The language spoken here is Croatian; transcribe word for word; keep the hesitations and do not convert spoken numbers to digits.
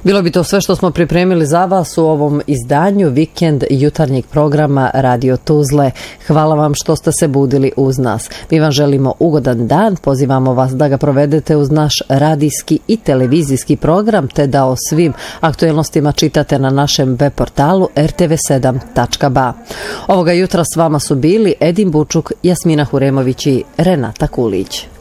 Bilo bi to sve što smo pripremili za vas u ovom izdanju vikend jutarnjeg programa Radio Tuzle. Hvala vam što ste se budili uz nas. Mi vam želimo ugodan dan, pozivamo vas da ga provedete uz naš radijski i televizijski program, te da o svim aktuelnostima čitate na našem web portalu er te ve sedam tačka ba. Ovoga jutra s vama su bili Edin Bučuk, Jasmina Huremović i Renata Kulić.